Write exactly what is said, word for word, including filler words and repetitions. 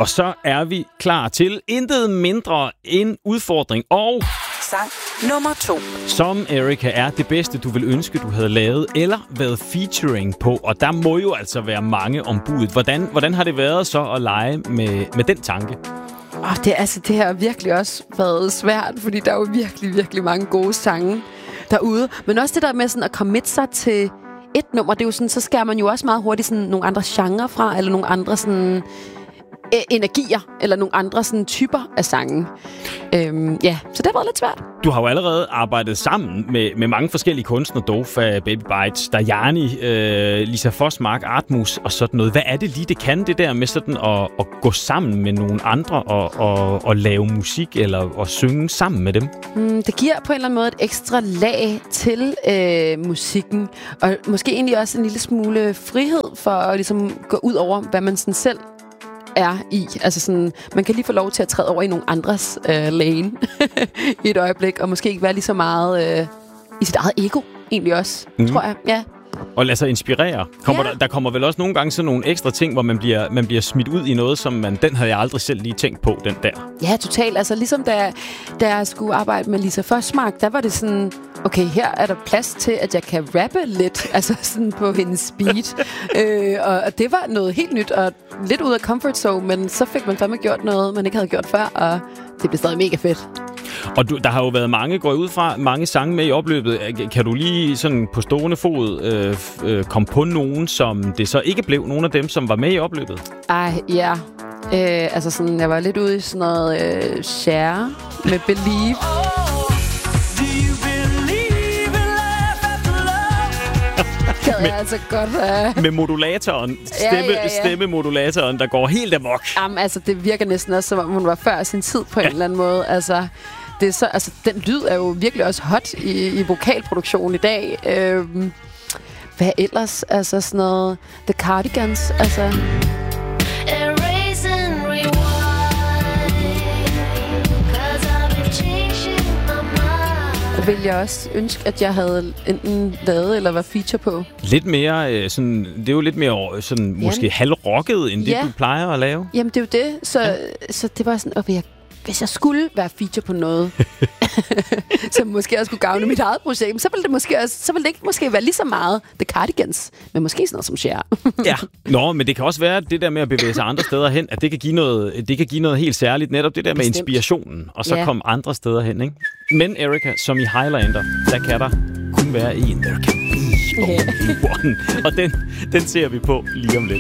Og så er vi klar til intet mindre end udfordring og... sang nummer to. Som Erika er det bedste, du vil ønske, du havde lavet eller været featuring på. Og der må jo altså være mange om budet. Hvordan, hvordan har det været så at lege med, med den tanke? Oh, det, altså, det har virkelig også været svært, fordi der er jo virkelig, virkelig mange gode sange derude. Men også det der med sådan at commit sig til et nummer, det er jo sådan, så skærer man jo også meget hurtigt sådan nogle andre genrer fra, eller nogle andre sådan energier, eller nogle andre sådan typer af sange. Øhm, ja, så det har været lidt svært. Du har jo allerede arbejdet sammen med, med mange forskellige kunstnere, Dofa, Baby Bites, Dajani, øh, Lisa Forsmark, Artmus og sådan noget. Hvad er det lige, det kan, det der med sådan at, at gå sammen med nogle andre og, og, og lave musik eller at synge sammen med dem? Mm, det giver på en eller anden måde et ekstra lag til øh, musikken, og måske egentlig også en lille smule frihed for at ligesom gå ud over, hvad man sådan selv er i. Altså sådan, man kan lige få lov til at træde over i nogle andres øh, lane i et øjeblik, og måske ikke være lige så meget øh, i sit eget ego, egentlig også, mm. tror jeg. Ja. Og lade sig inspirere. Kommer ja. der, der kommer vel også nogle gange sådan nogle ekstra ting, hvor man bliver, man bliver smidt ud i noget, som man, den havde jeg aldrig selv lige tænkt på, den der. Ja, totalt. Altså ligesom da, da jeg skulle arbejde med Lisa Forsmark, der var det sådan, okay, her er der plads til, at jeg kan rappe lidt, altså sådan på hendes speed. øh, og, og det var noget helt nyt, og lidt ud af comfort zone, men så fik man fandme gjort noget, man ikke havde gjort før, og det blev stadig mega fedt. Og du, der har jo været mange, går ud fra, mange sange med i opløbet. Kan du lige sådan på stående fod øh, øh, komme på nogen, som det så ikke blev? Nogle af dem, som var med i opløbet? Ej, ja. Øh, altså sådan, jeg var lidt ude i sådan noget øh, share med Believe. Kan jeg altså godt have. Med modulatoren, stemme, ja, ja, ja. stemmemodulatoren, der går helt amok. Jamen, altså, det virker næsten også, som om hun var før sin tid på en eller anden måde. Altså, det er så, altså, den lyd er jo virkelig også hot i, i vokalproduktion i dag. Øhm, hvad ellers? Altså sådan noget The Cardigans, altså... Det ville jeg også ønske, at jeg havde enten lavet eller var feature på. Lidt mere, øh, sådan, det er jo lidt mere sådan, måske halvrocket, end det, ja. du plejer at lave. Jamen, det er jo det. Så, ja. så det var sådan, okay, jeg, hvis jeg skulle være feature på noget, som måske også skulle gavne mit eget projekt, så ville det måske også, så ville det ikke måske være lige så meget The Cardigans, men måske sådan noget som Cher. Ja. Nå, men det kan også være det der med at bevæge sig andre steder hen, at det kan give noget, det kan give noget helt særligt, netop det der med Bestemt. Inspirationen, og så ja. komme andre steder hen, ikke? Men Erika, som i Highlander, der kan der kun være en. There can be only one. Og den, den ser vi på lige om lidt.